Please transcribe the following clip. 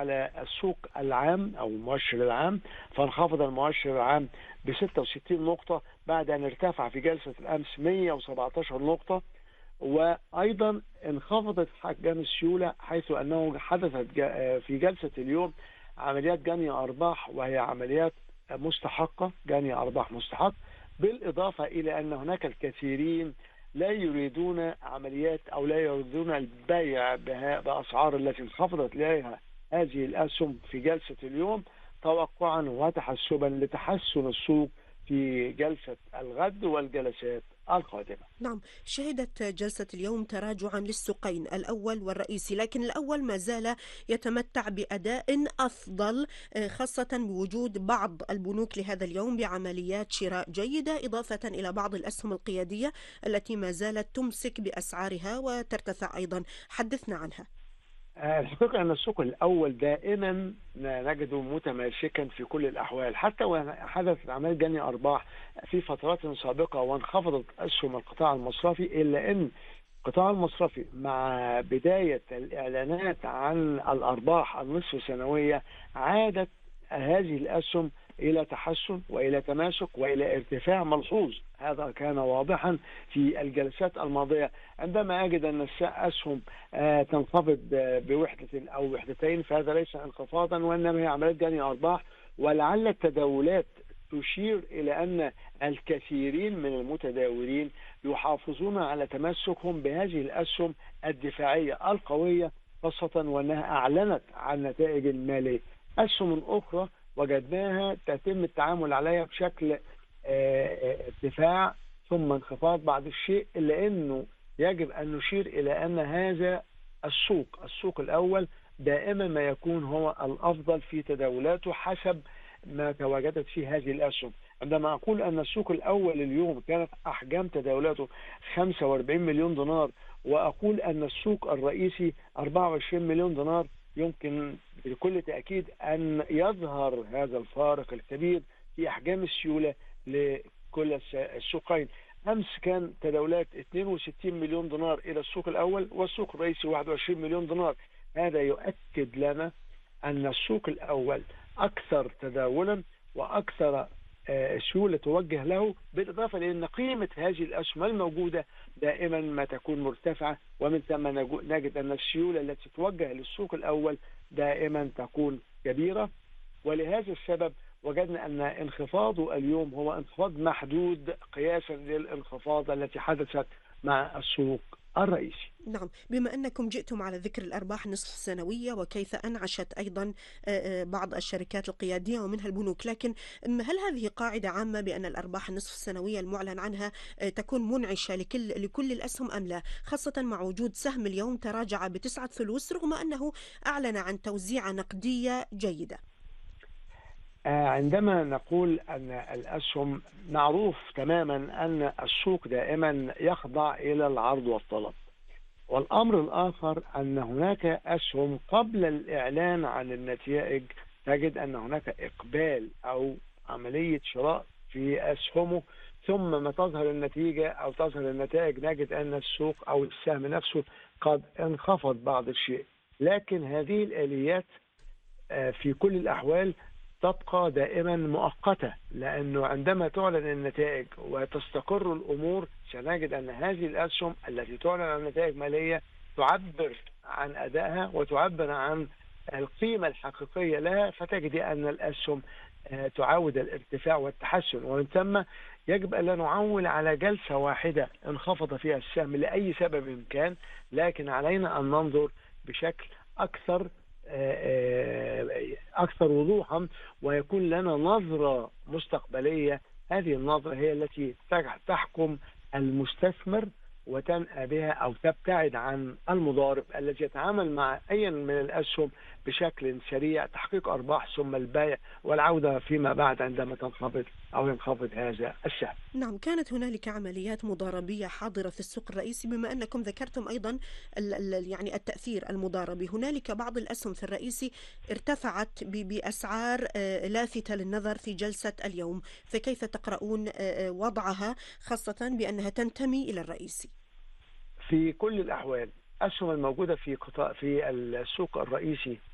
على السوق العام أو المؤشر العام، فانخفض المؤشر العام ب 66 نقطة بعد أن ارتفع في جلسة الأمس 117 نقطة. وأيضا انخفضت حجم السيولة، حيث أنه حدثت في جلسة اليوم عمليات جني أرباح، وهي عمليات مستحقة، جني أرباح مستحق، بالإضافة إلى أن هناك الكثيرين لا يريدون عمليات أو لا يريدون البيع بأسعار التي انخفضت إليها هذه الأسهم في جلسة اليوم، توقعا وتحسبا لتحسن السوق في جلسة الغد والجلسات القادمة. نعم، شهدت جلسة اليوم تراجعا للسوقين الأول والرئيسي، لكن الأول ما زال يتمتع بأداء أفضل، خاصة بوجود بعض البنوك لهذا اليوم بعمليات شراء جيدة، إضافة إلى بعض الأسهم القيادية التي ما زالت تمسك بأسعارها وترتفع أيضا. حدثنا عنها. الحقيقة أن السوق الأول دائما نجده متماسكا في كل الأحوال، حتى وحدثت عملية جني أرباح في فترات سابقة وانخفضت أسهم القطاع المصرفي، إلا أن القطاع المصرفي مع بداية الإعلانات عن الأرباح النصف سنوية عادت هذه الأسهم إلى تحسن وإلى تماسك وإلى ارتفاع ملحوظ. هذا كان واضحا في الجلسات الماضية. عندما أجد أن الأسهم تنخفض بوحدة أو وحدتين، فهذا ليس انخفاضا وإنما هي عملية جني أرباح، ولعل التداولات تشير إلى أن الكثيرين من المتداولين يحافظون على تمسكهم بهذه الأسهم الدفاعية القوية، خاصة وأنها أعلنت عن نتائج مالية. أسهم أخرى وجدناها تتم التعامل عليها بشكل ارتفاع ثم انخفاض بعض الشيء، إلا أنه يجب أن نشير إلى أن هذا السوق الأول دائما ما يكون هو الأفضل في تداولاته حسب ما تواجدت فيه هذه الأسهم. عندما أقول أن السوق الأول اليوم كانت أحجام تداولاته 45 مليون دينار، وأقول أن السوق الرئيسي 24 مليون دينار، يمكن بكل تأكيد أن يظهر هذا الفارق الكبير في أحجام السيولة لكل السوقين. أمس كان تداولات 62 مليون دينار إلى السوق الأول، والسوق الرئيسي 21 مليون دينار. هذا يؤكد لنا أن السوق الأول أكثر تداولا وأكثر سيولة توجه له، بالإضافة لأن قيمة هذه الأسهم الموجودة دائما ما تكون مرتفعة، ومن ثم نجد أن السيولة التي توجه للسوق الأول دائما تكون كبيرة. ولهذا السبب وجدنا أن انخفاضه اليوم هو انخفاض محدود قياسا للانخفاض التي حدثت مع السوق الرئيسي. نعم، بما أنكم جئتم على ذكر الأرباح نصف سنوية وكيف أنعشت أيضا بعض الشركات القيادية ومنها البنوك، لكن هل هذه قاعدة عامة بأن الأرباح النصف السنوية المعلن عنها تكون منعشة لكل الأسهم أم لا، خاصة مع وجود سهم اليوم تراجع ب9 فلوس رغم أنه أعلن عن توزيع نقدية جيدة؟ عندما نقول أن الأسهم، معروف تماما أن السوق دائما يخضع إلى العرض والطلب. والأمر الآخر أن هناك أسهم قبل الإعلان عن النتائج تجد أن هناك إقبال أو عملية شراء في أسهمه، ثم ما تظهر النتيجة أو تظهر النتائج نجد أن السوق أو السهم نفسه قد انخفض بعض الشيء. لكن هذه الآليات في كل الأحوال تبقى دائما مؤقتة، لأنه عندما تعلن النتائج وتستقر الأمور سنجد أن هذه الأسهم التي تعلن عن نتائج مالية تعبر عن أدائها وتعبر عن القيمة الحقيقية لها، فتجد أن الأسهم تعاود الارتفاع والتحسن. ومن ثم يجب أن لا نعول على جلسة واحدة انخفض فيها السهم لأي سبب كان، لكن علينا أن ننظر بشكل أكثر وضوحا ويكون لنا نظرة مستقبلية. هذه النظرة هي التي تحكم المستثمر وتنأى بها أو تبتعد عن المضارب الذي يتعامل مع أي من الأسهم بشكل سريع، تحقيق أرباح ثم البيع والعودة فيما بعد عندما تنخفض أو ينخفض هذا السهم. نعم، كانت هنالك عمليات مضاربية حاضرة في السوق الرئيسي، بما أنكم ذكرتم أيضا يعني التأثير المضاربي. هنالك بعض الأسهم في الرئيسي ارتفعت بأسعار لافتة للنظر في جلسة اليوم، فكيف تقرؤون وضعها خاصة بأنها تنتمي إلى الرئيسي؟ في كل الأحوال الأسهم الموجودة في السوق الرئيسي